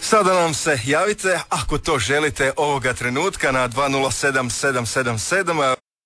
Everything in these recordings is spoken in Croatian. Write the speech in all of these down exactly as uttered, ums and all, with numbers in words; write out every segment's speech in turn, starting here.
Sada nam se javite, ako to želite, ovoga trenutka na dva nula sedam sedam sedam sedam.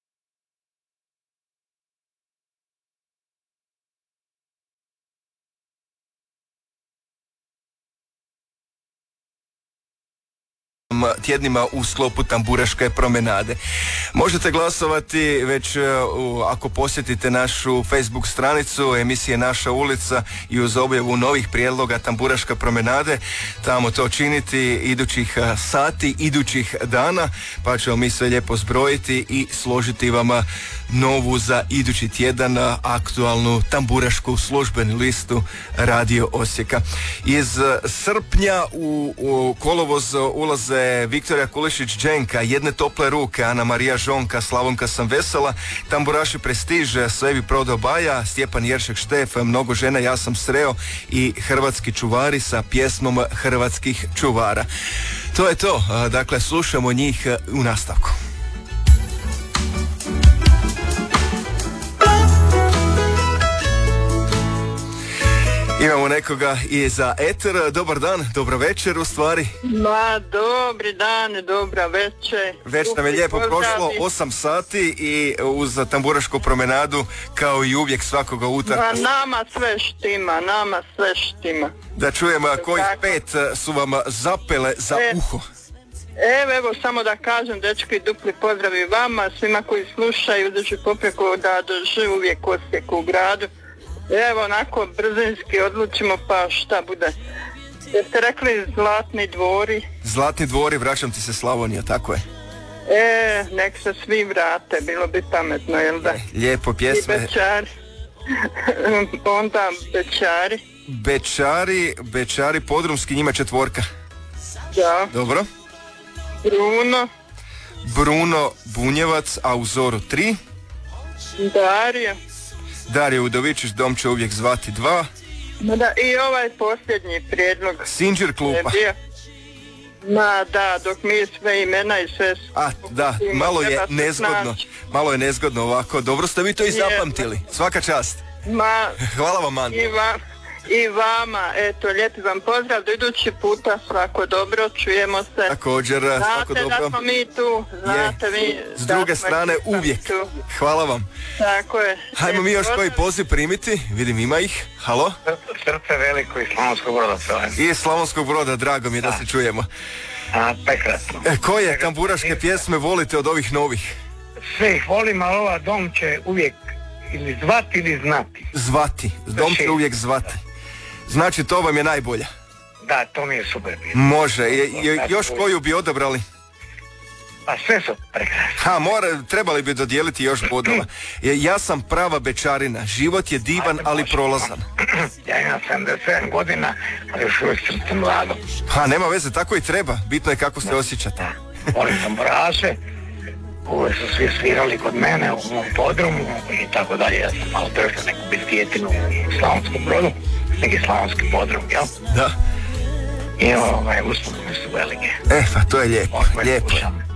Tjednima u sklopu Tamburaške promenade. Možete glasovati već uh, ako posjetite našu Facebook stranicu emisije Naša ulica i uz objavu novih prijedloga Tamburaška promenade, tamo to činiti idućih uh, sati, idućih dana, pa ćemo mi sve lijepo zbrojiti i složiti vam novu za idući tjedan uh, aktualnu tamburašku službenu listu Radio Osijeka. Iz uh, srpnja u, u kolovoz ulaze Viktorija Kulišić-Đenka, Jedne tople ruke, Ana Marija Žonka, Slavonka sam vesela, tamburaši Prestiž, Svevi Prodo Baja, Stjepan Jeršek Štef, Mnogo žena ja sam sreo i Hrvatski čuvari sa pjesmom Hrvatskih čuvara. To je to, dakle slušamo njih u nastavku. Imamo nekoga i za eter. Dobar dan, dobro večer u stvari. Ma, dobri dan, dobra večer. Već nam je lijepo prošlo osam sati i uz Tamburašku promenadu kao i uvijek svakoga utorka. Ma, nama sve štima, nama sve štima. Da čujem kojih pet su vam zapele za e, uho. Evo, evo, samo da kažem, dečki, dupli pozdravi vama, svima koji slušaju, drži popreku da drži uvijek Osijek u gradu. Evo, onako brzinski odlučimo, pa šta bude. Jeste rekli Zlatni dvori? Zlatni dvori, vraćam ti se Slavonija, tako je. E, nek se svi vrate, bilo bi pametno, jel da? E, lijepo pjesme. I Bečari. Onda Bečari. Bečari, Bečari, Podrumski, njima četvorka. Da. Dobro. Bruno. Bruno Bunjevac, a u Zoru tri. Darija. Darija Udovičić, dom će uvijek zvati dva. Da, i ovaj posljednji prijedlog. Sinđir klupa. Ma da, dok mi sve imena i sve... A, da, malo je nezgodno. Malo je nezgodno ovako. Dobro ste vi to i zapamtili. Svaka čast. Ma, hvala vam, Anta. I, va, I vama, eto, lijepi vam pozdrav. Do idući puta, svako dobro, čujemo se. Također, svako dobro. Znate da smo mi tu, znate je. vi... S druge strane, uvijek. Tu. Hvala vam. Tako je. Hajmo mi još koji poziv primiti. Vidim, ima ih. Halo? Srce veliko iz Slavonskog Broda. I iz Slavonskog Broda, drago mi je da, da se čujemo. A, prekrasno. E, koje tamburaške pjesme volite od ovih novih? Sve ih volim, ali ova dom će uvijek ili zvati ili znati. Zvati, dom će uvijek zvati. Znači, to vam je najbolja. Da, to mi je super. Može, je, je, još koju bi odabrali? Pa sve su prekrasne. Ha, mora, trebali bi dodijeliti još bodova. Ja sam prava Bečarina, život je divan, ajde, ali prolazan. Ja imam sedamdeset sedam godina, ali još uvijek srce mlado. Ha, nema veze, tako i treba, bitno je kako se osjećate. Volim tamburaše, uvijek su svi svirali kod mene u mom podrumu i tako dalje. Ja sam malo prešao neku bistijetinu u Slavonskom Brodu, neki slavonski podrum, jel? Da. I ovaj, uspomene su velike. E, pa to je lijepo, Ovo, lijepo.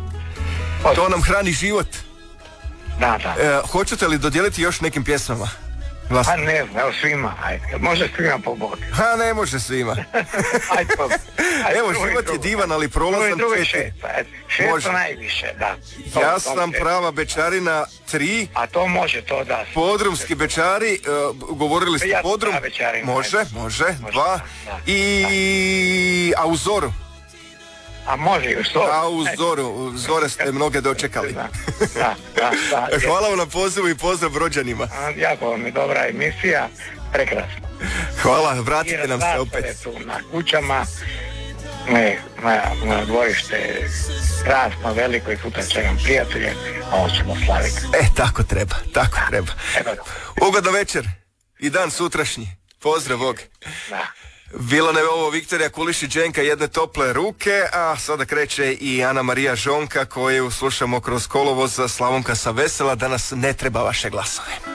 To nam hrani život. Da, da. E, hoćete li dodijeliti još nekim pjesmama? Vlast. Pa ne znam, evo svima, ajde. Može svima po bodu. Ha, ne može svima. Ajde, po, ajde, evo, drugi, život drugi, je divan, ali prolazan. Drugi, drugi šest, ajde. Šesto najviše, da. To, ja sam prava Bečarina tri. A to može, to da. Podrumski Bečari, uh, govorili ste ja Podrum. Može, može, može, dva. Da, I... A u Zoru? A može i u Zoru. A u Zoru, Zore ste mnoge dočekali. Da, da, da, da. Hvala vam na pozivu i pozdrav Brođanima. Jako vam je dobra emisija, prekrasno. Hvala, vratite nam se opet. Tu na kućama, ne, na, na dvorište, krasno, veliko i sutra čekam prijatelje, a ovo ćemo slaviti. E, tako treba, tako da, treba. Ugodno večer i dan sutrašnji. Pozdrav, Bog. Da. Bila nam je ovo Viktorija Kulišić-Đenka, Jedne tople ruke, a sada kreće i Ana Marija Žonka koju slušamo kroz kolovoz. Slavonka sam vesela, danas ne treba vaše glasove.